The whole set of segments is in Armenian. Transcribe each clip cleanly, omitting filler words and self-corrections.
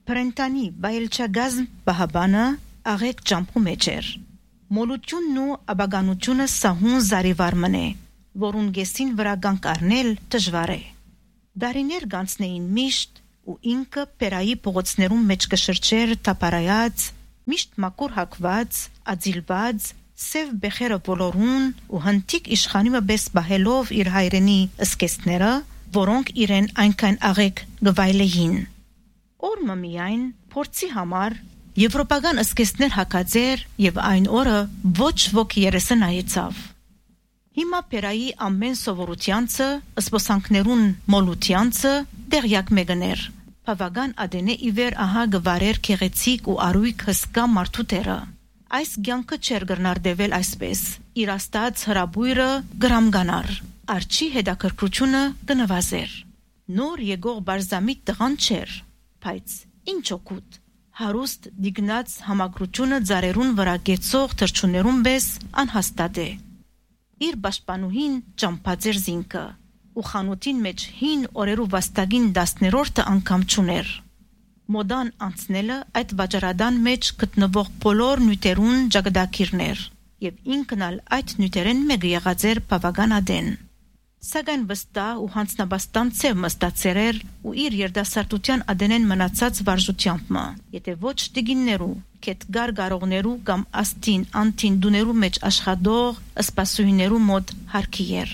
Պրենտանի բայելչագազմ բահաբանը աղեկ ճամփու մեջ էր։ Մոլությունն ու աբագանությունը սահուն զարիվարմն է, որուն գեսին վրա գանք առնել դժվար է։ Դարիներ գանցնեին միշտ ու ինքը պերայի փողոցներում մեջ կշրջեր տապարայած, միշտ մակուր հակված, ածիլված, սև բեխերը բոլորուն ու հնտիկ իշխանիմը բես բահելով իր հայրենի սկեսները, որոնք իրեն այնքան աղեկ գվայլեին։ Օրը միայն փորձի համար եվրոպական սկեսներ հակածեր եւ այն օրը ոչ ոք երեսը նայեցավ։ Հիմա պերայի ամեն սովորությանցը, սպոսանքներուն մոլությանցը դեղյակ մեկներ։ Բավական ադենե իվեր ահա գվարեր քեղեցիկ ու արույք հսկա մարդուտերը։ Այս ցանկը չեր գնարդվել այսպես։ Իր աստած հրաբույրը գրամգանար։ Արչի հետաքրքրությունը կնվազեր։ Նոր եկող բարձամիտ տղան չէր, բայց ինչ օգուտ։ Հարուստ դիգնած համակրությունը ծարերուն վրա գեցող թրջուներուն պես անհաստատ է։ Իր պաշտպանուհին ճամփաձեր զինքը ու խանութին մեջ հին օրերու վաստակին 10-րդը անգամ չուներ։ Մոդան անցնելը այդ վաճառադան մեջ գտնվող բոլոր նյութերուն ճակատագիրներ եւ ինքն ալ այդ նյութերեն մեկը եղած էր բավական ադեն։ Սակայն վստահ ու հանցնաբաստան ցև մստացեր էր ու իր երդասարտության ադենեն մնացած վարժությամբ, եթե ոչ դիգիններու, կետգար գարողներու կամ աստին անտին դուներու մեջ աշխատող սպասուհիներու մոտ հարկի էր։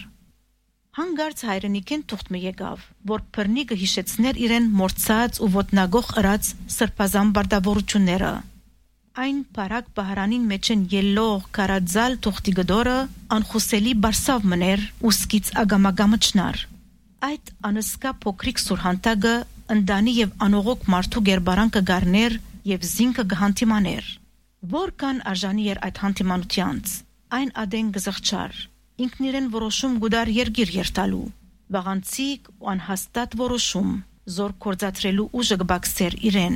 Հանգարց հայրենիքեն թուղթ եկավ, որ բռնիկը հիշեցներ իրեն մորցած ու ոտնագող ըրած սրբազան բարդավորությունները։ Այն բարակ բահարանին մեջեն ելող կարաձալ թուղթի գդորը անխուսելի բարսավ մներ ու սկից ագամագամչնար։ Այդ անսկա փոքրիկ սուրհանտակը ընդանի եւ անողոք մարդու գերբարանքը գարներ եւ զինքը գհանտիմաներ։ Որքան արժանի էր այդ հանտիմանությանց, այն ադեն գզղչար։ Ինքն իրեն որոշում գուդար երգիր երթալու, վաղանցիկ ու անհաստատ որոշում, զոր կործատրելու ուժը գբաքսեր իրեն։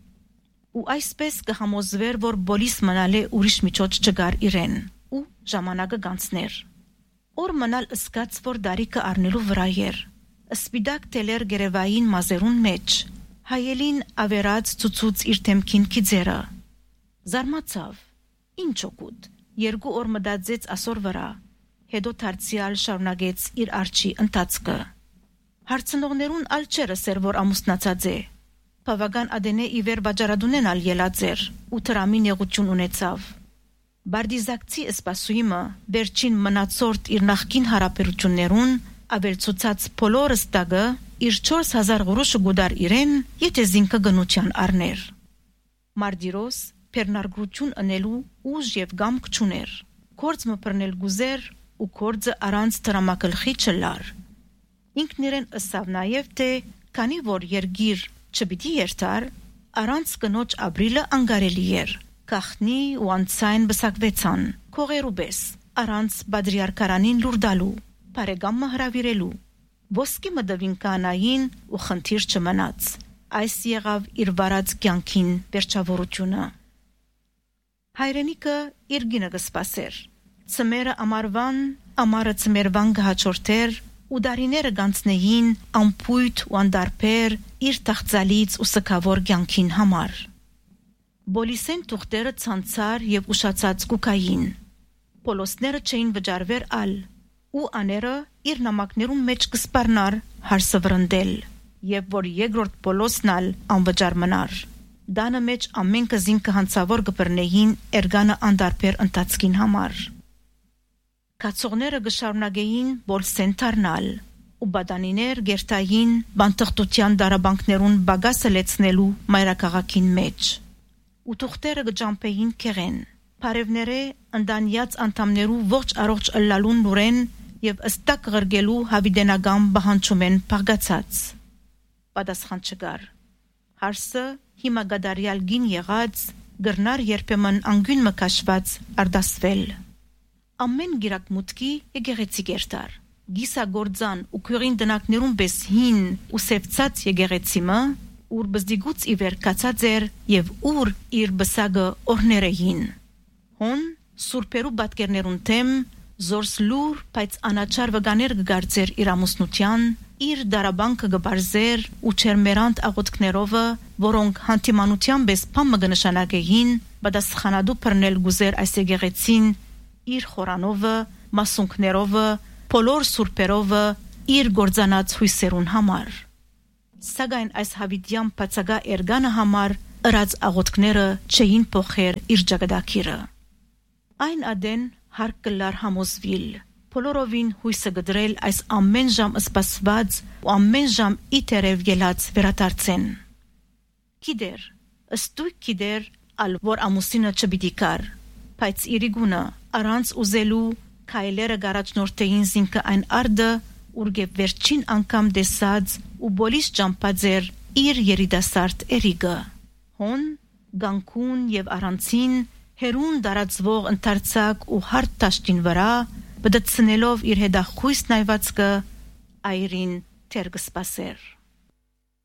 Ու այսպես կհամոզվեր, որ բոլիս մնալ է ուրիշ միջոց չգար իրեն, ու ժամանակը գանցներ։ Օր մնալ ըսկաց, որ դարիքը առնելու վրա էր, սպիդակ տելեր գերևային մազերուն մեջ, հայելին ավերած ծուծուց իր թեմքին քիձերը։ Զարմացավ, ինչ օգուտ, երկու օր մտածեց ասոր վրա, հետո դարձյալ շարունակեց իր արջի ընթացքը։ Հարցնողներուն ալ չերսեր, որ ամուսնացած է։ Բավական ադենե իվեր վաճառադունեն ալ ելած էր ու տրամի նեղություն ունեցավ։ Բարդիզակցի սպասուհիմը վերջին մնացորդ իր նախկին հարաբերություններուն ավելցուցած բոլոր ստագը իր 4000 գորոշը գուդար իրեն, եթե զինքը գնության առներ։ Մարդիրոս փերնարգություն ընելու ուժ եւ գամք չուներ։ Կորձ մփռնել գուզեր ու կորձը առանց տրամակլխի չլար։ Ինքն իրեն ըսավ նաև թե քանի որ երգիր չպիտի երթար, առանց կնոջ ապրիլը անգարելի էր։ Կախնի ու անցայն բսակվեցան, քողերուբես, առանց բադրիարքարանին լուրդալու, բարեգամը հրավիրելու։ Ոսկի մդվին կանային ու խնդիր չմնաց։ Այս եղավ իր վարած կյանքին վերջավորությունը։ Հայրենիքը իր գինը կսպասեր։ Ծմերը ամարվան, ամարը ծմերվան գհաչորդեր ու դարիները գանցնեին ամպույտ ու անդարբեր իր տաղծալից ու սքավոր կյանքին համար։ Բոլիսեն թուղթերը ցանցար եւ ուշացած կուկային։ Պոլոսները չէին վճարվեր ալ ու աները իր նամակներում մեջ կսպառնար հարսը վրընդել եւ որ երկրորդ պոլոսն ալ անվճար մնար։ Դանը մեջ ամեն կզինքը հանցավոր կբռնեին էրգանը անդարբեր ընթացքին համար։ Կացողները գշարունակեին բոլսեն թարնալ ու բադանիներ գերտային բանտղտության դարաբանքներուն բագասը լեցնելու մայրաքաղաքին մեջ։ Ու թուղթերը գջամպեին կեղեն, բարևները ընդանյաց անդամներու ողջ առողջ ըլլալուն նուրեն եւ ըստակ ղրգելու հավիդենական բահանջում են փաղգացած։ Պատասխան չկար։ Հարսը հիմա գադարյալ գին եղած, գրնար երբեմն անգյուն մկաշված արդասվել։ Ամեն գիրակ մուտքի եկեղեցի գերտար։ Գիսագործան ու քյուրին դնակներուն պես հին ու սևծած եկեղեցիմը, ուր բզդիգուց իվեր կացած էր եւ ուր իր բսագը օրներեին։ Հոն սուրպերու բատկերներուն թեմ զորս լուր, բայց անաչար վգաներ գգարձեր իր ամուսնության իր դարաբանկը գբարձեր ու չերմերանտ աղոթքներովը, որոնք հանդիմանությամբ էսպամը կնշանակեին, պատասխանադու բռնել գուզեր այս եկեղեցին իր խորանովը, մասունքներովը, բոլոր սուրբերովը, իր գործանած հույսերուն համար։ Սակայն այս հավիտյան բացակա էրգանը համար ըրած աղոթքները չէին փոխեր իր ճակատագիրը։ Այն ադեն հարկ կլար համոզվիլ, բոլորովին հույսը գդրել այս ամեն ժամ սպասված ու ամեն ժամ իթերև ելած վերադարձեն։ Գիտեր, ըստույք գիտեր, ալ որ ամուսինը չպիտի կար, բայց իրիգունը առանց ուզելու քայլերը գարաչնորթեին զինքը այն արդը, ուրգեպ վերջին անգամ դեսած ու բոլիս ճամփաձեր իր երիտասարդ էրիգը։ Հոն, գանկուն եւ առանցին հերուն դարածվող ընթարցակ ու հարթ տաշտին վրա բդցնելով իր հետախույս նայվածքը այրին թեր կսպասեր։